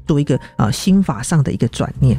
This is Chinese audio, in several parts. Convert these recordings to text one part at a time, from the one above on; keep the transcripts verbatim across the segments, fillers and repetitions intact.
做一个呃心法上的一个转念。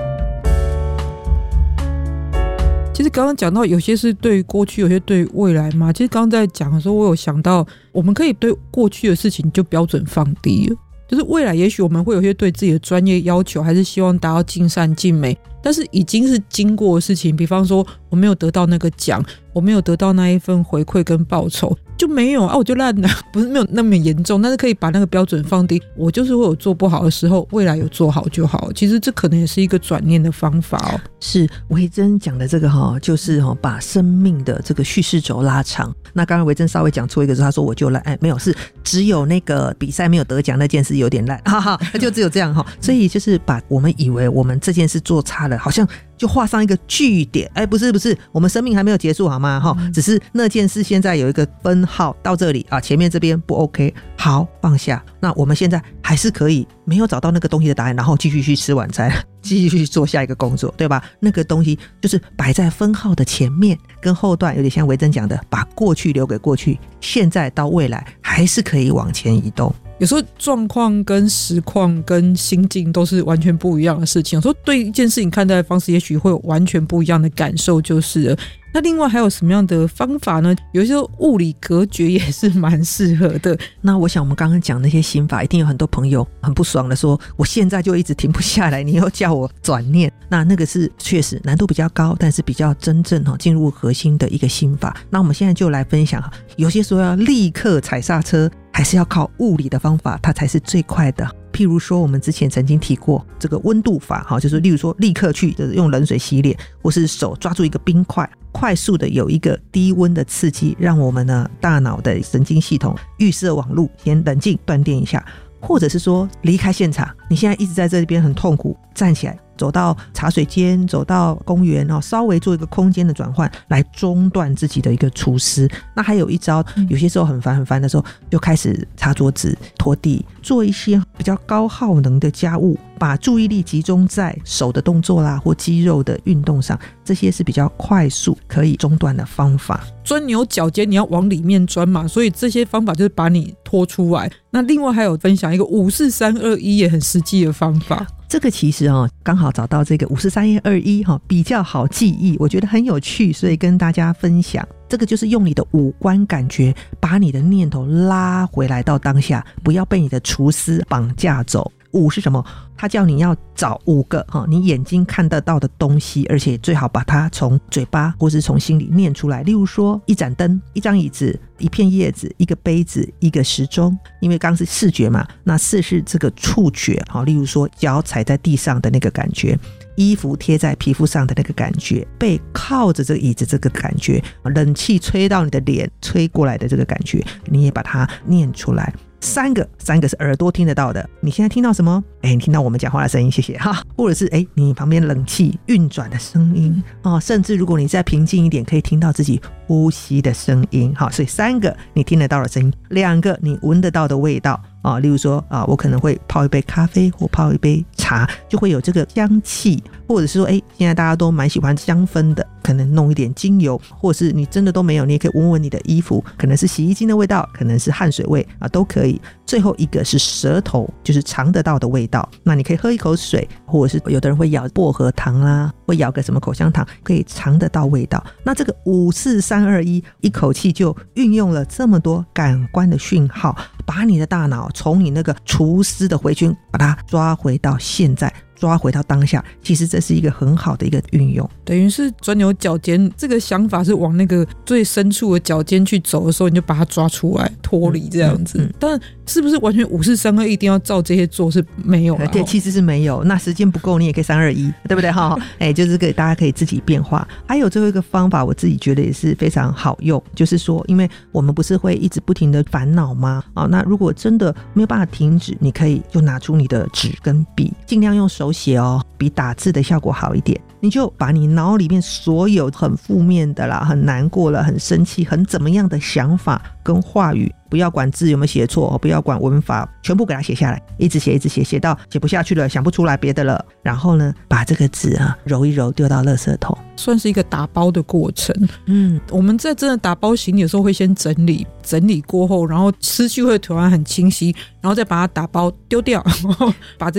其实刚刚讲到有些是对过去，有些对未来嘛。其实刚刚在讲的时候，我有想到我们可以对过去的事情就标准放低了，就是未来也许我们会有些对自己的专业要求，还是希望达到尽善尽美，但是已经是经过的事情，比方说我没有得到那个奖，我没有得到那一份回馈跟报酬，就没有啊，我就烂了，不是没有那么严重，但是可以把那个标准放低，我就是会有做不好的时候，未来有做好就好。其实这可能也是一个转念的方法哦。 是维珍讲的这个哈，就是哈把生命的这个叙事轴拉长。那刚刚维珍稍微讲错一个，他说我就烂，哎，没有，是只有那个比赛没有得奖那件事有点烂，哈哈，就只有这样哈。所以就是把我们以为我们这件事做差了，好像就画上一个句点，哎，不是不是，我们生命还没有结束好吗？哈，只是那件事现在有一个分号到这里啊，前面这边不 OK， 好放下。那我们现在还是可以没有找到那个东西的答案，然后继续去吃晚餐，继续去做下一个工作，对吧？那个东西就是摆在分号的前面跟后段，有点像维珍讲的，把过去留给过去，现在到未来还是可以往前移动。 有时候状况跟实况跟心境都是完全不一样的事情，有时候对一件事情看待的方式也许会有完全不一样的感受就是了。那另外还有什么样的方法呢？有些物理隔绝也是蛮适合的。 那我想我们刚刚讲那些心法，一定有很多朋友很不爽的说，我现在就一直停不下来，你又叫我转念。那那个是确实难度比较高，但是比较真正进入核心的一个心法。那我们现在就来分享，有些时候要立刻踩刹车，还是要靠物理的方法，它才是最快的。譬如说我们之前曾经提过这个温度法，就是例如说立刻去用冷水洗脸，或是手抓住一个冰块，快速的有一个低温的刺激，让我们呢大脑的神经系统预设网路先冷静断电一下。或者是说离开现场，你现在一直在这边很痛苦，站起来走到茶水间，走到公园，稍微做一个空间的转换，来中断自己的一个除湿。那还有一招，有些时候很烦很烦的时候，就开始擦桌子拖地，做一些比较高耗能的家务，把注意力集中在手的动作啦或肌肉的运动上，这些是比较快速可以中断的方法。 钻牛角尖你要往里面钻嘛，所以这些方法就是把你拖出来。那另外还有分享一个五四三二一也很实际的方法， 这个其实哦，刚好找到这个五四三二一哈，比较好记忆，我觉得很有趣，所以跟大家分享。这个就是用你的五官感觉，把你的念头拉回来到当下，不要被你的厨师绑架走。五是什么？他叫你要找五个你眼睛看得到的东西，而且最好把它从嘴巴或是从心里念出来。例如说一盏灯、一张椅子、一片叶子、一个杯子、一个时钟。因为刚是视觉嘛，那四是这个触觉，例如说脚踩在地上的那个感觉，衣服贴在皮肤上的那个感觉，背靠着这个椅子这个感觉，冷气吹到你的脸吹过来的这个感觉，你也把它念出来。三个三个是耳朵听得到的，你现在听到什么？哎，你听到我们讲话的声音，谢谢哈。或者是哎，你旁边冷气运转的声音啊，甚至如果你再平静一点，可以听到自己呼吸的声音。好，所以三个你听得到的声音，两个你闻得到的味道啊，例如说啊，我可能会泡一杯咖啡或泡一杯茶，就会有这个香气。或者是说，哎，现在大家都蛮喜欢香氛的，可能弄一点精油，或者是你真的都没有，你也可以闻闻你的衣服，可能是洗衣精的味道，可能是汗水味啊，都可以。最后一个是舌头，就是尝得到的味道。那你可以喝一口水，或者是有的人会咬薄荷糖啦，会咬个什么口香糖，可以尝得到味道。那这个五四三二一，一口气就运用了这么多感官的讯号，把你的大脑从你那个除湿的回圈，把它抓回到现在，抓回到当下。其实这是一个很好的一个运用， 等于是钻牛角尖，这个想法是往那个最深处的角尖去走的时候，你就把它抓出来脱离这样子。嗯嗯嗯、但是不是完全五四三二一定要照这些做是没有啦？ 对，其实是没有。那时间不够你也可以三二一，对不对哈？哎，就是给大家可以自己变化。还有最后一个方法，我自己觉得也是非常好用，就是说因为我们不是会一直不停的烦恼吗？啊，那如果真的没有办法停止，你可以就拿出你的纸跟笔，尽量用手写哦，比打字的效果好一点。你就把你脑里面所有很负面的啦，很难过了，很生气，很怎么样的想法跟话语，不要管字有没有写错，不要管文法，全部给它写下来，一直写一直写，写到写不下去了，想不出来别的了，然后呢把这个字啊揉一揉，丢到垃圾桶， 算是一个打包的过程。嗯，我们在真的打包行李的时候会先整理，整理过后，然后思绪会突然很清晰，然后再把它打包丢掉，把这